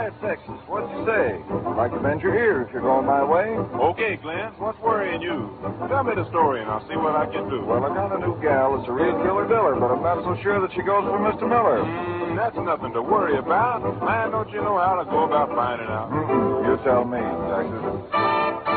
6. What'd you say? I'd like to bend your ear if you're going my way. Okay, Glenn. What's worrying you? Tell me the story and I'll see what I can do. Well, I got a new gal that's a real killer-diller, but I'm not so sure that she goes for Mr. Miller. That's nothing to worry about. Man, don't you know how to go about finding out? You tell me, Texas.